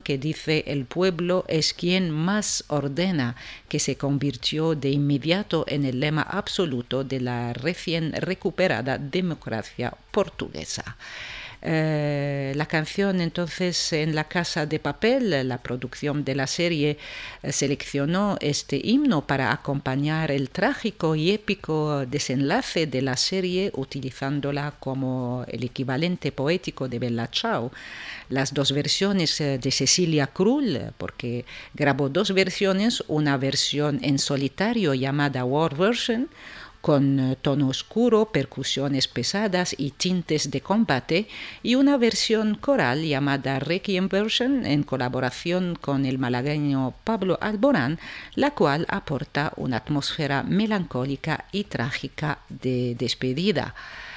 que dice el pueblo es quien más ordena, que se convirtió de inmediato en el lema absoluto de la recién recuperada democracia portuguesa. La canción entonces en La Casa de Papel, la producción de la serie, seleccionó este himno para acompañar el trágico y épico desenlace de la serie, utilizándola como el equivalente poético de Bella Ciao. Las dos versiones de Cecilia Krull, porque grabó dos versiones, una versión en solitario llamada War Version, con tono oscuro, percusiones pesadas y tintes de combate, y una versión coral llamada Requiem Version en colaboración con el malagueño Pablo Alborán, la cual aporta una atmósfera melancólica y trágica de despedida.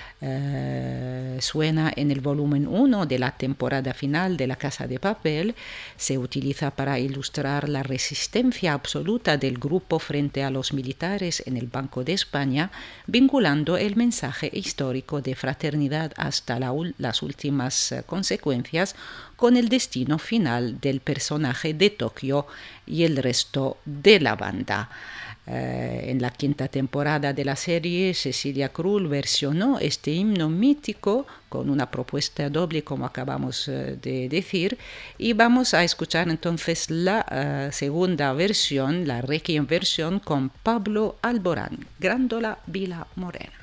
Suena en el volumen 1 de la temporada final de La Casa de Papel. Se utiliza para ilustrar la resistencia absoluta del grupo frente a los militares en el Banco de España, vinculando el mensaje histórico de fraternidad hasta las últimas consecuencias con el destino final del personaje de Tokio y el resto de la banda. En la quinta temporada de la serie, Cecilia Krull versionó este himno mítico con una propuesta doble, como acabamos de decir, y vamos a escuchar entonces la segunda versión, la Requiem versión, con Pablo Alborán, Grándola Vila Morena.